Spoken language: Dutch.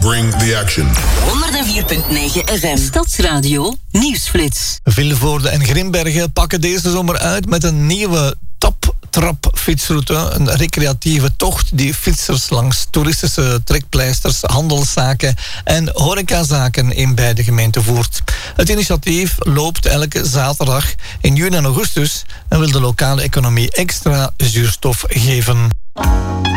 Bring the action. 104.9 FM. Stadsradio Nieuwsflits. Vilvoorde en Grimbergen pakken deze zomer uit met een nieuwe trapfietsroute. Een recreatieve tocht die fietsers langs toeristische trekpleisters, handelszaken en horecazaken in beide gemeenten voert. Het initiatief loopt elke zaterdag in juni en augustus en wil de lokale economie extra zuurstof geven.